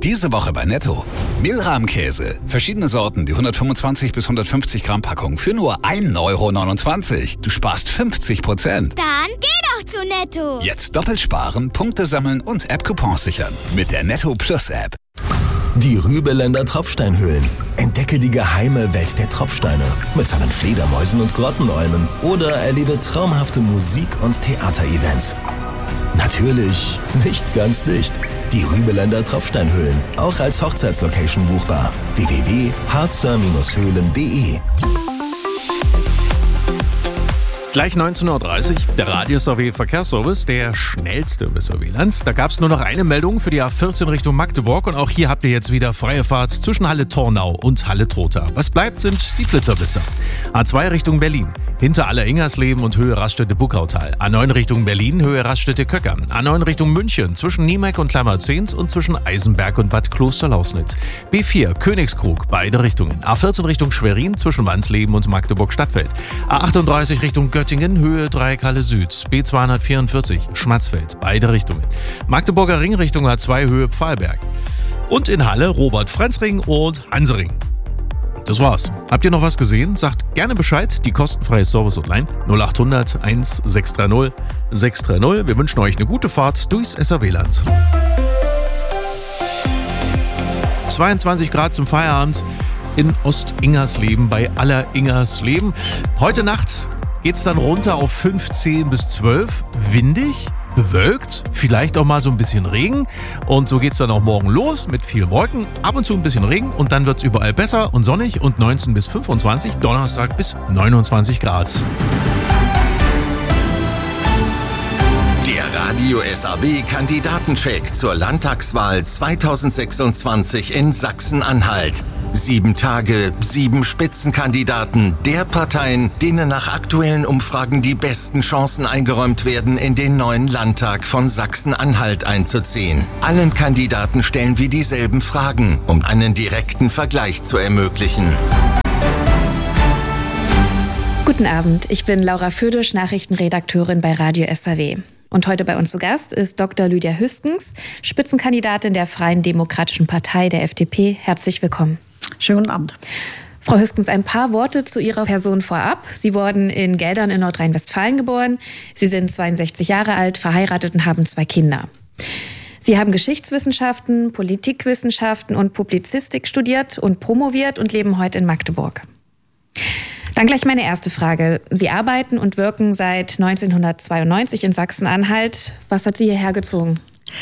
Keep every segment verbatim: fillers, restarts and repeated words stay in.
Diese Woche bei Netto. Mehlrahmkäse. Verschiedene Sorten, die hundertfünfundzwanzig bis hundertfünfzig Gramm Packung für nur ein Euro neunundzwanzig. Du sparst fünfzig Prozent. Dann geh doch zu Netto. Jetzt doppelt sparen, Punkte sammeln und App-Coupons sichern. Mit der Netto Plus App. Die Rübeländer Tropfsteinhöhlen. Entdecke die geheime Welt der Tropfsteine mit seinen Fledermäusen und Grottenolmen oder erlebe traumhafte Musik- und Theaterevents. Natürlich nicht ganz dicht. Die Rübeländer Tropfsteinhöhlen, auch als Hochzeitslocation buchbar. w w w punkt harzer Höhlen punkt de. Gleich neunzehn Uhr dreißig, der Radio-S R W-Verkehrsservice, der schnellste im S R W-Land. Da gab es nur noch eine Meldung für die A vierzehn Richtung Magdeburg und auch hier habt ihr jetzt wieder freie Fahrt zwischen Halle-Tornau und Halle-Trotha. Was bleibt, sind die Blitzerblitzer. A zwei Richtung Berlin, hinter Aller-Ingersleben und Höhe Raststätte-Buckautal. A neun Richtung Berlin, Höhe Raststätte-Köcker. A neun Richtung München, zwischen Niemeck und Klammerzehns und zwischen Eisenberg und Bad Klosterlausnitz. B vier, Königskrug, beide Richtungen. A vierzehn Richtung Schwerin, zwischen Wansleben und Magdeburg-Stadtfeld. A achtunddreißig Richtung Göttingen, Höhe Dreieck Halle Süd. B zweihundertvierundvierzig, Schmatzfeld, beide Richtungen. Magdeburger Ring Richtung A zwei, Höhe Pfahlberg. Und in Halle Robert-Franz-Ring und Hansering. Das war's. Habt ihr noch was gesehen? Sagt gerne Bescheid. Die kostenfreie Service-Hotline null achthundert eins sechs drei null sechs drei null. Wir wünschen euch eine gute Fahrt durchs S R W-Land. zweiundzwanzig Grad zum Feierabend in Ost-Ingersleben bei Aller-Ingersleben. Heute Nacht geht's dann runter auf fünfzehn bis zwölf. Windig, bewölkt, vielleicht auch mal so ein bisschen Regen. Und so geht's dann auch morgen los mit viel Wolken, ab und zu ein bisschen Regen und dann wird's überall besser und sonnig und neunzehn bis fünfundzwanzig, Donnerstag bis neunundzwanzig Grad. Der Radio-S R W-Kandidatencheck zur Landtagswahl zweitausendsechsundzwanzig in Sachsen-Anhalt. Sieben Tage, sieben Spitzenkandidaten der Parteien, denen nach aktuellen Umfragen die besten Chancen eingeräumt werden, in den neuen Landtag von Sachsen-Anhalt einzuziehen. Allen Kandidaten stellen wir dieselben Fragen, um einen direkten Vergleich zu ermöglichen. Guten Abend, ich bin Laura Födisch, Nachrichtenredakteurin bei Radio-S R W. Und heute bei uns zu Gast ist Doktor Lydia Hüskens, Spitzenkandidatin der Freien Demokratischen Partei, der F D P. Herzlich willkommen. Schönen guten Abend. Frau Hüskens, ein paar Worte zu Ihrer Person vorab. Sie wurden in Geldern in Nordrhein-Westfalen geboren. Sie sind zweiundsechzig Jahre alt, verheiratet und haben zwei Kinder. Sie haben Geschichtswissenschaften, Politikwissenschaften und Publizistik studiert und promoviert und leben heute in Magdeburg. Dann gleich meine erste Frage. Sie arbeiten und wirken seit neunzehnhundertzweiundneunzig in Sachsen-Anhalt. Was hat Sie hierher gezogen?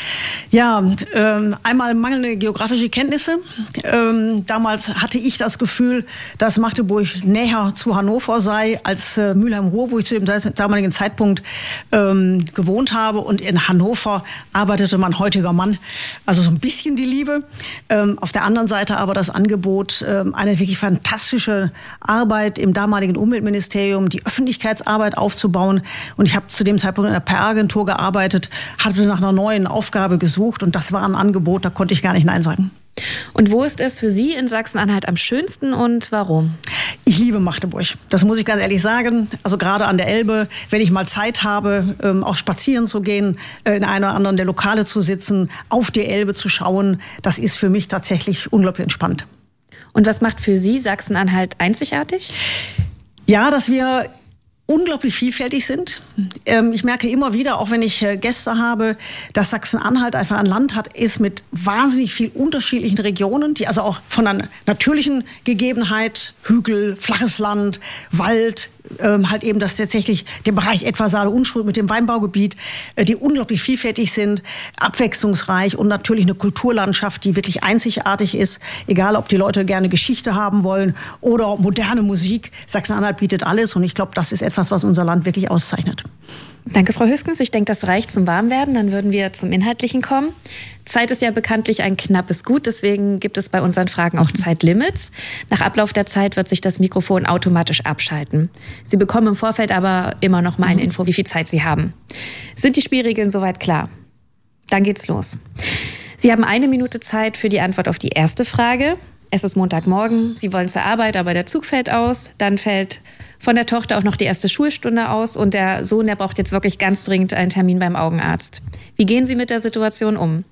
Ja, ähm, einmal mangelnde geografische Kenntnisse. Ähm, damals hatte ich das Gefühl, dass Magdeburg näher zu Hannover sei als äh, Mülheim-Ruhr, wo ich zu dem damaligen Zeitpunkt ähm, gewohnt habe. Und in Hannover arbeitete mein heutiger Mann. Also so ein bisschen die Liebe. Ähm, auf der anderen Seite aber das Angebot, ähm, eine wirklich fantastische Arbeit im damaligen Umweltministerium, die Öffentlichkeitsarbeit aufzubauen. Und ich habe zu dem Zeitpunkt in einer P R-Agentur gearbeitet, hatte nach einer neuen Aufgabe gesucht und das war ein Angebot, da konnte ich gar nicht Nein sagen. Und wo ist es für Sie in Sachsen-Anhalt am schönsten und warum? Ich liebe Magdeburg, das muss ich ganz ehrlich sagen. Also gerade an der Elbe, wenn ich mal Zeit habe, ähm, auch spazieren zu gehen, äh, in einer oder anderen der Lokale zu sitzen, auf die Elbe zu schauen, das ist für mich tatsächlich unglaublich entspannt. Und was macht für Sie Sachsen-Anhalt einzigartig? Ja, dass wir unglaublich vielfältig sind. Ähm, ich merke immer wieder, auch wenn ich äh, Gäste habe, dass Sachsen-Anhalt einfach ein Land hat, ist mit wahnsinnig viel unterschiedlichen Regionen, die also auch von einer natürlichen Gegebenheit, Hügel, flaches Land, Wald, ähm, halt eben das tatsächlich der Bereich etwa Saale-Unstrut mit dem Weinbaugebiet, äh, die unglaublich vielfältig sind, abwechslungsreich und natürlich eine Kulturlandschaft, die wirklich einzigartig ist, egal ob die Leute gerne Geschichte haben wollen oder moderne Musik. Sachsen-Anhalt bietet alles und ich glaube, das ist etwas, was unser Land wirklich auszeichnet. Danke, Frau Hüskens. Ich denke, das reicht zum Warmwerden. Dann würden wir zum Inhaltlichen kommen. Zeit ist ja bekanntlich ein knappes Gut, deswegen gibt es bei unseren Fragen auch Zeitlimits. Nach Ablauf der Zeit wird sich das Mikrofon automatisch abschalten. Sie bekommen im Vorfeld aber immer noch mal eine Info, wie viel Zeit Sie haben. Sind die Spielregeln soweit klar? Dann geht's los. Sie haben eine Minute Zeit für die Antwort auf die erste Frage. Es ist Montagmorgen, Sie wollen zur Arbeit, aber der Zug fällt aus. Dann fällt von der Tochter auch noch die erste Schulstunde aus und der Sohn, der braucht jetzt wirklich ganz dringend einen Termin beim Augenarzt. Wie gehen Sie mit der Situation um?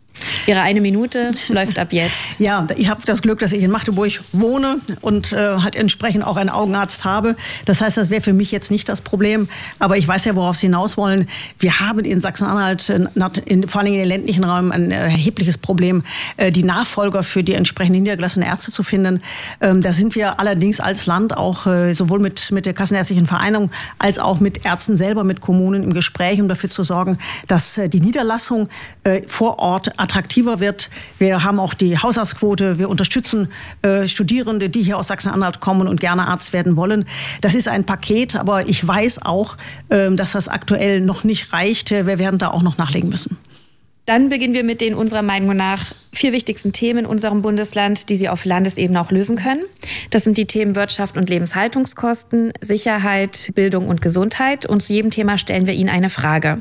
Ihre eine Minute läuft ab jetzt. Ja, ich habe das Glück, dass ich in Magdeburg wohne und äh, halt entsprechend auch einen Augenarzt habe. Das heißt, das wäre für mich jetzt nicht das Problem. Aber ich weiß ja, worauf Sie hinaus wollen. Wir haben in Sachsen-Anhalt, in, in, vor allem in den ländlichen Räumen, ein erhebliches Problem, äh, die Nachfolger für die entsprechenden niedergelassenen Ärzte zu finden. Ähm, da sind wir allerdings als Land auch äh, sowohl mit, mit der Kassenärztlichen Vereinigung als auch mit Ärzten selber, mit Kommunen im Gespräch, um dafür zu sorgen, dass äh, die Niederlassung äh, vor Ort attraktiver wird. Wir haben auch die Hausarztquote. Wir unterstützen äh, Studierende, die hier aus Sachsen-Anhalt kommen und gerne Arzt werden wollen. Das ist ein Paket, aber ich weiß auch, äh, dass das aktuell noch nicht reicht. Wir werden da auch noch nachlegen müssen. Dann beginnen wir mit den unserer Meinung nach vier wichtigsten Themen in unserem Bundesland, die Sie auf Landesebene auch lösen können. Das sind die Themen Wirtschaft und Lebenshaltungskosten, Sicherheit, Bildung und Gesundheit. Und zu jedem Thema stellen wir Ihnen eine Frage.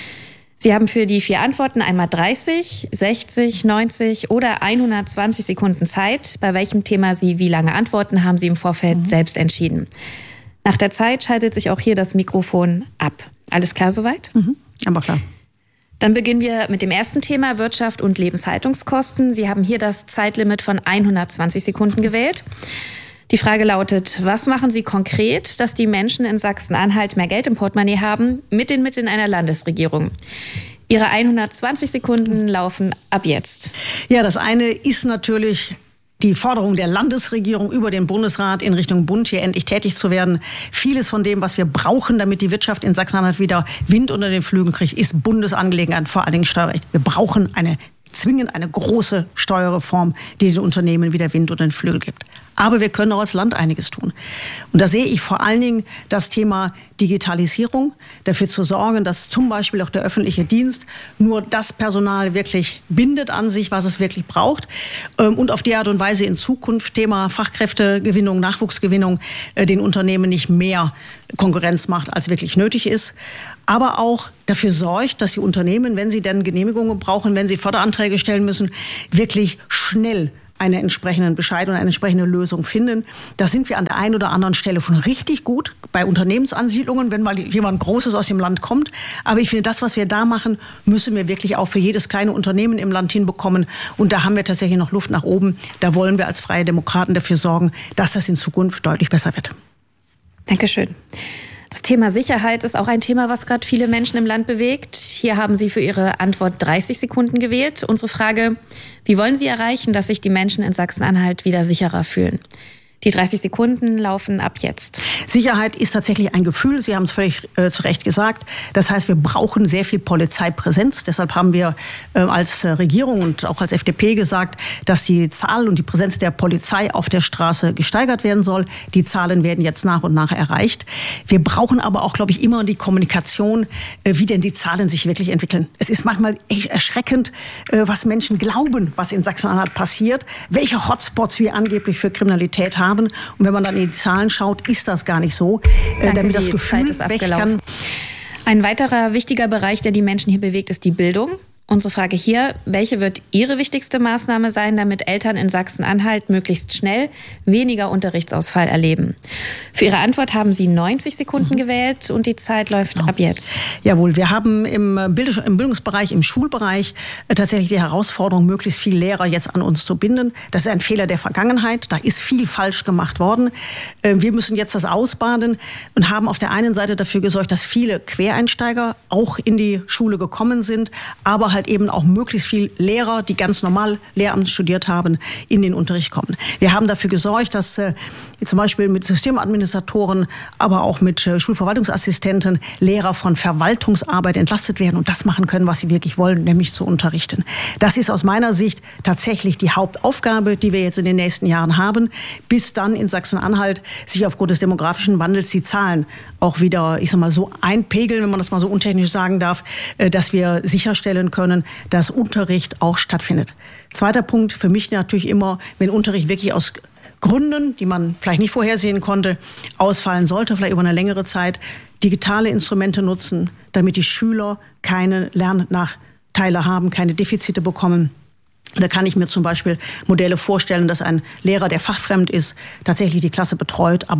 Sie haben für die vier Antworten einmal dreißig, sechzig, neunzig oder hundertzwanzig Sekunden Zeit. Bei welchem Thema Sie wie lange antworten, haben Sie im Vorfeld mhm. selbst entschieden. Nach der Zeit schaltet sich auch hier das Mikrofon ab. Alles klar soweit? Mhm. Aber klar. Dann beginnen wir mit dem ersten Thema, Wirtschaft und Lebenshaltungskosten. Sie haben hier das Zeitlimit von hundertzwanzig Sekunden gewählt. Die Frage lautet, was machen Sie konkret, dass die Menschen in Sachsen-Anhalt mehr Geld im Portemonnaie haben mit den Mitteln einer Landesregierung? Ihre hundertzwanzig Sekunden laufen ab jetzt. Ja, das eine ist natürlich die Forderung der Landesregierung über den Bundesrat in Richtung Bund, hier endlich tätig zu werden. Vieles von dem, was wir brauchen, damit die Wirtschaft in Sachsen-Anhalt wieder Wind unter den Flügeln kriegt, ist Bundesangelegenheit, vor allen Dingen Steuerrecht. Wir brauchen eine zwingend eine große Steuerreform, die den Unternehmen wieder Wind unter den Flügeln gibt. Aber wir können auch als Land einiges tun. Und da sehe ich vor allen Dingen das Thema Digitalisierung, dafür zu sorgen, dass zum Beispiel auch der öffentliche Dienst nur das Personal wirklich bindet an sich, was es wirklich braucht. Und auf die Art und Weise in Zukunft Thema Fachkräftegewinnung, Nachwuchsgewinnung den Unternehmen nicht mehr Konkurrenz macht, als wirklich nötig ist. Aber auch dafür sorgt, dass die Unternehmen, wenn sie denn Genehmigungen brauchen, wenn sie Förderanträge stellen müssen, wirklich schnell einen entsprechenden Bescheid und eine entsprechende Lösung finden. Da sind wir an der einen oder anderen Stelle schon richtig gut bei Unternehmensansiedlungen, wenn mal jemand Großes aus dem Land kommt. Aber ich finde, das, was wir da machen, müssen wir wirklich auch für jedes kleine Unternehmen im Land hinbekommen. Und da haben wir tatsächlich noch Luft nach oben. Da wollen wir als Freie Demokraten dafür sorgen, dass das in Zukunft deutlich besser wird. Dankeschön. Das Thema Sicherheit ist auch ein Thema, was gerade viele Menschen im Land bewegt. Hier haben Sie für Ihre Antwort dreißig Sekunden gewählt. Unsere Frage, wie wollen Sie erreichen, dass sich die Menschen in Sachsen-Anhalt wieder sicherer fühlen? Die dreißig Sekunden laufen ab jetzt. Sicherheit ist tatsächlich ein Gefühl. Sie haben es völlig äh, zu Recht gesagt. Das heißt, wir brauchen sehr viel Polizeipräsenz. Deshalb haben wir äh, als äh, Regierung und auch als F D P gesagt, dass die Zahl und die Präsenz der Polizei auf der Straße gesteigert werden soll. Die Zahlen werden jetzt nach und nach erreicht. Wir brauchen aber auch, glaube ich, immer die Kommunikation, äh, wie denn die Zahlen sich wirklich entwickeln. Es ist manchmal echt erschreckend, äh, was Menschen glauben, was in Sachsen-Anhalt passiert, welche Hotspots wir angeblich für Kriminalität haben. Und wenn man dann in die Zahlen schaut, ist das gar nicht so. Danke, damit das Gefühl Zeit ist weg abgelaufen. kann. Ein weiterer wichtiger Bereich, der die Menschen hier bewegt, ist die Bildung. Unsere Frage hier, welche wird Ihre wichtigste Maßnahme sein, damit Eltern in Sachsen-Anhalt möglichst schnell weniger Unterrichtsausfall erleben? Für Ihre Antwort haben Sie neunzig Sekunden mhm. gewählt und die Zeit läuft ja. ab jetzt. Jawohl, wir haben im, Bild- im Bildungsbereich, im Schulbereich äh, tatsächlich die Herausforderung, möglichst viele Lehrer jetzt an uns zu binden. Das ist ein Fehler der Vergangenheit. Da ist viel falsch gemacht worden. Äh, wir müssen jetzt das ausbaden und haben auf der einen Seite dafür gesorgt, dass viele Quereinsteiger auch in die Schule gekommen sind, aber halt eben auch möglichst viel Lehrer, die ganz normal Lehramt studiert haben, in den Unterricht kommen. Wir haben dafür gesorgt, dass äh, zum Beispiel mit Systemadministratoren, aber auch mit äh, Schulverwaltungsassistenten Lehrer von Verwaltungsarbeit entlastet werden und das machen können, was sie wirklich wollen, nämlich zu unterrichten. Das ist aus meiner Sicht tatsächlich die Hauptaufgabe, die wir jetzt in den nächsten Jahren haben, bis dann in Sachsen-Anhalt sich aufgrund des demografischen Wandels die Zahlen auch wieder, ich sag mal, so einpegeln, wenn man das mal so untechnisch sagen darf, äh, dass wir sicherstellen können, dass Unterricht auch stattfindet. Zweiter Punkt für mich natürlich immer, wenn Unterricht wirklich aus Gründen, die man vielleicht nicht vorhersehen konnte, ausfallen sollte, vielleicht über eine längere Zeit, digitale Instrumente nutzen, damit die Schüler keine Lernnachteile haben, keine Defizite bekommen. Da kann ich mir zum Beispiel Modelle vorstellen, dass ein Lehrer, der fachfremd ist, tatsächlich die Klasse betreut, aber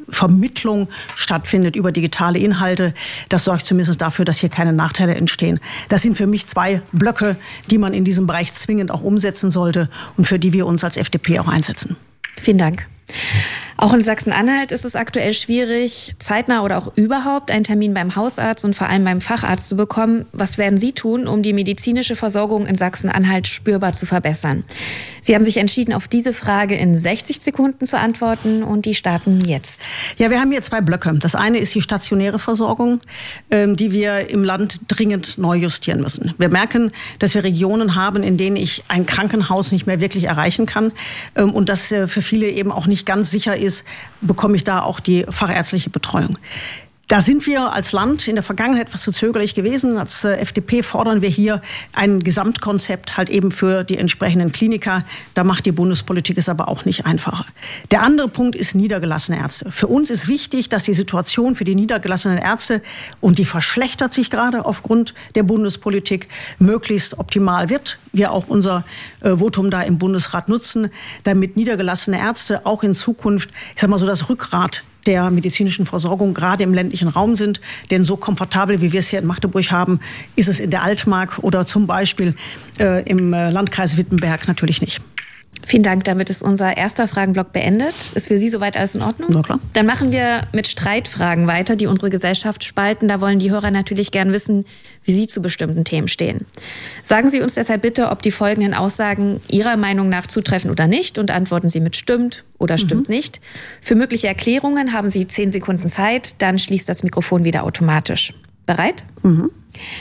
Vermittlung stattfindet über digitale Inhalte. Das sorgt zumindest dafür, dass hier keine Nachteile entstehen. Das sind für mich zwei Blöcke, die man in diesem Bereich zwingend auch umsetzen sollte und für die wir uns als F D P auch einsetzen. Vielen Dank. Auch in Sachsen-Anhalt ist es aktuell schwierig, zeitnah oder auch überhaupt einen Termin beim Hausarzt und vor allem beim Facharzt zu bekommen. Was werden Sie tun, um die medizinische Versorgung in Sachsen-Anhalt spürbar zu verbessern? Sie haben sich entschieden, auf diese Frage in sechzig Sekunden zu antworten und die starten jetzt. Ja, wir haben hier zwei Blöcke. Das eine ist die stationäre Versorgung, die wir im Land dringend neu justieren müssen. Wir merken, dass wir Regionen haben, in denen ich ein Krankenhaus nicht mehr wirklich erreichen kann und dass für viele eben auch nicht ganz sicher ist, bekomme ich da auch die fachärztliche Betreuung. Da sind wir als Land in der Vergangenheit etwas zu zögerlich gewesen. Als F D P fordern wir hier ein Gesamtkonzept halt eben für die entsprechenden Kliniker. Da macht die Bundespolitik es aber auch nicht einfacher. Der andere Punkt ist niedergelassene Ärzte. Für uns ist wichtig, dass die Situation für die niedergelassenen Ärzte, und die verschlechtert sich gerade aufgrund der Bundespolitik, möglichst optimal wird. Wir auch unser äh, Votum da im Bundesrat nutzen, damit niedergelassene Ärzte auch in Zukunft, ich sag mal so, das Rückgrat der medizinischen Versorgung gerade im ländlichen Raum sind. Denn so komfortabel, wie wir es hier in Magdeburg haben, ist es in der Altmark oder zum Beispiel äh, im äh, Landkreis Wittenberg natürlich nicht. Vielen Dank. Damit ist unser erster Fragenblock beendet. Ist für Sie soweit alles in Ordnung? Na klar. Dann machen wir mit Streitfragen weiter, die unsere Gesellschaft spalten. Da wollen die Hörer natürlich gern wissen, wie Sie zu bestimmten Themen stehen. Sagen Sie uns deshalb bitte, ob die folgenden Aussagen Ihrer Meinung nach zutreffen oder nicht, und antworten Sie mit stimmt oder stimmt mhm. nicht. Für mögliche Erklärungen haben Sie zehn Sekunden Zeit, dann schließt das Mikrofon wieder automatisch. Bereit? Mhm.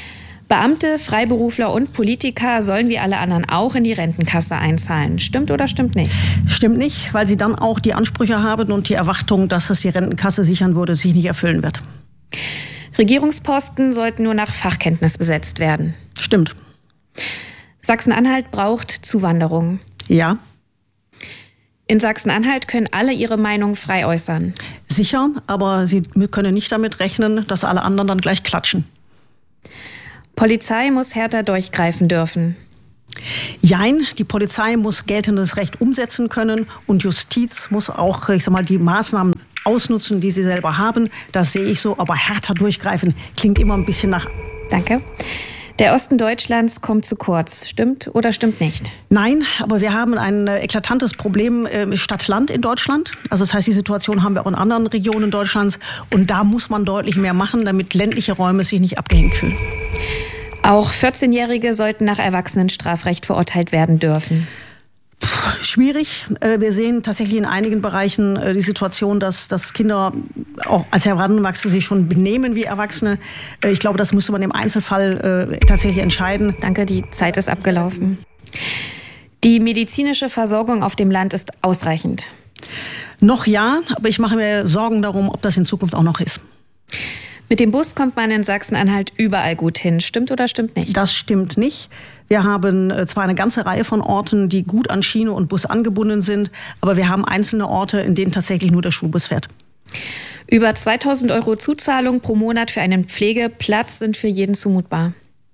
Beamte, Freiberufler und Politiker sollen wie alle anderen auch in die Rentenkasse einzahlen. Stimmt oder stimmt nicht? Stimmt nicht, weil sie dann auch die Ansprüche haben und die Erwartung, dass es die Rentenkasse sichern würde, sich nicht erfüllen wird. Regierungsposten sollten nur nach Fachkenntnis besetzt werden. Stimmt. Sachsen-Anhalt braucht Zuwanderung. Ja. In Sachsen-Anhalt können alle ihre Meinung frei äußern. Sicher, aber sie können nicht damit rechnen, dass alle anderen dann gleich klatschen. Polizei muss härter durchgreifen dürfen. Jein, die Polizei muss geltendes Recht umsetzen können und Justiz muss auch, ich sag mal, die Maßnahmen ausnutzen, die sie selber haben. Das sehe ich so, aber härter durchgreifen klingt immer ein bisschen nach. Danke. Der Osten Deutschlands kommt zu kurz. Stimmt oder stimmt nicht? Nein, aber wir haben ein eklatantes Problem äh, Stadt-Land in Deutschland. Also das heißt, die Situation haben wir auch in anderen Regionen Deutschlands. Und da muss man deutlich mehr machen, damit ländliche Räume sich nicht abgehängt fühlen. Auch vierzehnjährige sollten nach Erwachsenenstrafrecht verurteilt werden dürfen. Puh, schwierig. Wir sehen tatsächlich in einigen Bereichen die Situation, dass, dass Kinder auch als Heranwachsende sich schon benehmen wie Erwachsene. Ich glaube, das müsste man im Einzelfall äh, tatsächlich entscheiden. Danke, die Zeit ist abgelaufen. Die medizinische Versorgung auf dem Land ist ausreichend. Noch ja, aber ich mache mir Sorgen darum, ob das in Zukunft auch noch ist. Mit dem Bus kommt man in Sachsen-Anhalt überall gut hin. Stimmt oder stimmt nicht? Das stimmt nicht. Wir haben zwar eine ganze Reihe von Orten, die gut an Schiene und Bus angebunden sind, aber wir haben einzelne Orte, in denen tatsächlich nur der Schulbus fährt. Über zweitausend Euro Zuzahlung pro Monat für einen Pflegeplatz sind für jeden zumutbar.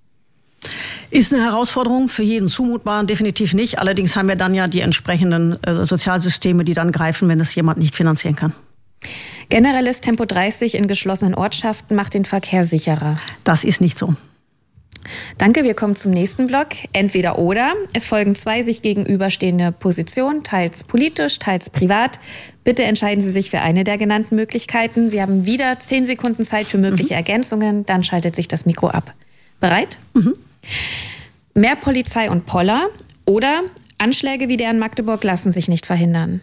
Ist eine Herausforderung, für jeden zumutbar, definitiv nicht. Allerdings haben wir dann ja die entsprechenden äh, Sozialsysteme, die dann greifen, wenn es jemand nicht finanzieren kann. Generelles Tempo dreißig in geschlossenen Ortschaften macht den Verkehr sicherer. Das ist nicht so. Danke, wir kommen zum nächsten Block. Entweder oder. Es folgen zwei sich gegenüberstehende Positionen, teils politisch, teils privat. Bitte entscheiden Sie sich für eine der genannten Möglichkeiten. Sie haben wieder zehn Sekunden Zeit für mögliche mhm. Ergänzungen. Dann schaltet sich das Mikro ab. Bereit? Mhm. Mehr Polizei und Poller oder Anschläge wie der in Magdeburg lassen sich nicht verhindern.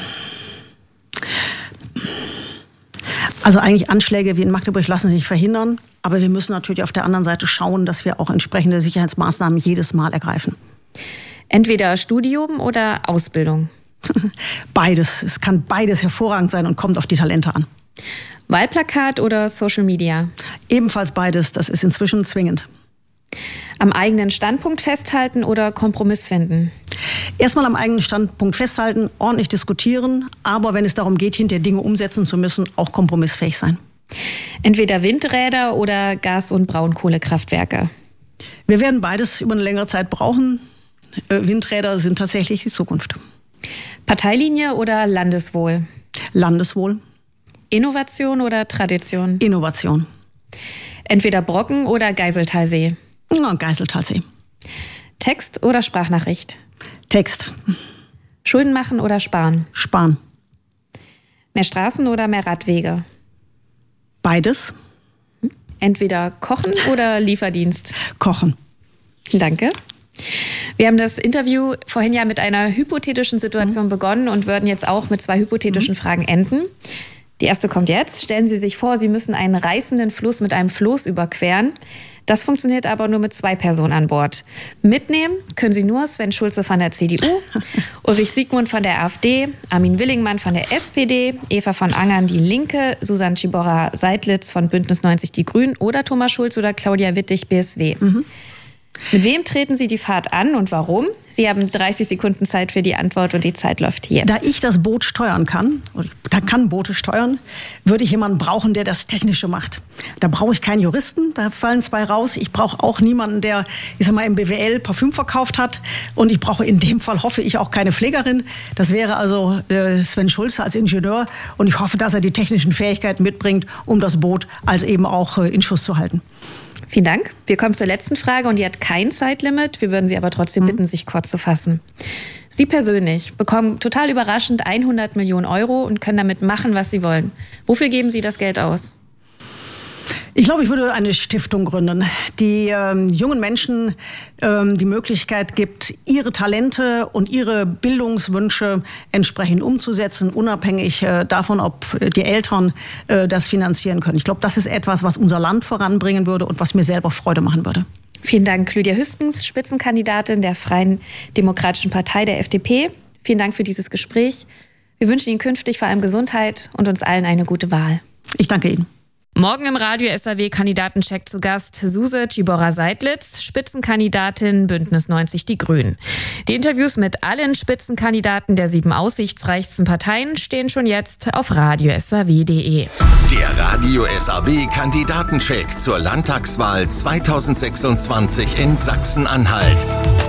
Also eigentlich Anschläge wie in Magdeburg lassen sich nicht verhindern. Aber wir müssen natürlich auf der anderen Seite schauen, dass wir auch entsprechende Sicherheitsmaßnahmen jedes Mal ergreifen. Entweder Studium oder Ausbildung? Beides. Es kann beides hervorragend sein und kommt auf die Talente an. Wahlplakat oder Social Media? Ebenfalls beides. Das ist inzwischen zwingend. Am eigenen Standpunkt festhalten oder Kompromiss finden? Erstmal am eigenen Standpunkt festhalten, ordentlich diskutieren, aber wenn es darum geht, hinterher Dinge umsetzen zu müssen, auch kompromissfähig sein. Entweder Windräder oder Gas- und Braunkohlekraftwerke? Wir werden beides über eine längere Zeit brauchen. Windräder sind tatsächlich die Zukunft. Parteilinie oder Landeswohl? Landeswohl. Innovation oder Tradition? Innovation. Entweder Brocken oder Geiseltalsee? Ja, Geiseltalsee. Text oder Sprachnachricht? Text. Schulden machen oder sparen? Sparen. Mehr Straßen oder mehr Radwege? Beides. Entweder kochen oder Lieferdienst? Kochen. Danke. Wir haben das Interview vorhin ja mit einer hypothetischen Situation mhm. begonnen und würden jetzt auch mit zwei hypothetischen mhm. Fragen enden. Die erste kommt jetzt. Stellen Sie sich vor, Sie müssen einen reißenden Fluss mit einem Floß überqueren. Das funktioniert aber nur mit zwei Personen an Bord. Mitnehmen können Sie nur Sven Schulze von der C D U, Ulrich Siegmund von der AfD, Armin Willingmann von der S P D, Eva von Angern die Linke, Susanne Ciborra-Seidlitz von Bündnis neunzig die Grünen oder Thomas Schulz oder Claudia Wittig B S W. Mhm. Mit wem treten Sie die Fahrt an und warum? Sie haben dreißig Sekunden Zeit für die Antwort und die Zeit läuft jetzt. Da ich das Boot steuern kann, und da kann Boote steuern, würde ich jemanden brauchen, der das Technische macht. Da brauche ich keinen Juristen, da fallen zwei raus. Ich brauche auch niemanden, der, ich sag mal, im B W L Parfüm verkauft hat. Und ich brauche in dem Fall, hoffe ich, auch keine Pflegerin. Das wäre also äh, Sven Schulze als Ingenieur. Und ich hoffe, dass er die technischen Fähigkeiten mitbringt, um das Boot als eben auch äh, in Schuss zu halten. Vielen Dank. Wir kommen zur letzten Frage und die hat kein Zeitlimit. Wir würden Sie aber trotzdem bitten, sich kurz zu fassen. Sie persönlich bekommen total überraschend hundert Millionen Euro und können damit machen, was Sie wollen. Wofür geben Sie das Geld aus? Ich glaube, ich würde eine Stiftung gründen, die ähm, jungen Menschen ähm, die Möglichkeit gibt, ihre Talente und ihre Bildungswünsche entsprechend umzusetzen, unabhängig äh, davon, ob die Eltern äh, das finanzieren können. Ich glaube, das ist etwas, was unser Land voranbringen würde und was mir selber Freude machen würde. Vielen Dank, Lydia Hüskens, Spitzenkandidatin der Freien Demokratischen Partei, der F D P. Vielen Dank für dieses Gespräch. Wir wünschen Ihnen künftig vor allem Gesundheit und uns allen eine gute Wahl. Ich danke Ihnen. Morgen im Radio S A W-Kandidatencheck zu Gast Suse Ciborra-Seidlitz, Spitzenkandidatin Bündnis neunzig Die Grünen. Die Interviews mit allen Spitzenkandidaten der sieben aussichtsreichsten Parteien stehen schon jetzt auf radio s a w punkt d e. Der Radio S A W-Kandidatencheck zur Landtagswahl zweitausendsechsundzwanzig in Sachsen-Anhalt.